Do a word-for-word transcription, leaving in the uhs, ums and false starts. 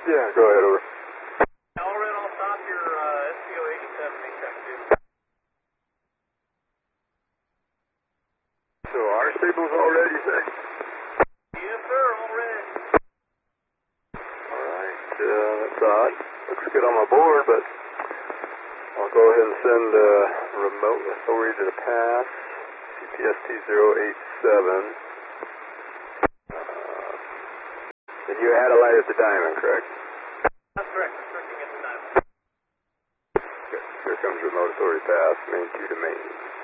Yeah, go ahead, over. All right, I'll stop your uh, S P O eighty-seven, make check two. So our signal's all ready, you say? Yes, sir, all ready. Alright, uh, that's odd. Looks good on my board, but I'll go ahead and send uh, remote authority to the pass. C P S T zero eight seven. Uh, and you had a light at the diamond, correct? That's correct, I'm searching at the time. Okay, here comes remote authority pass, main two to main.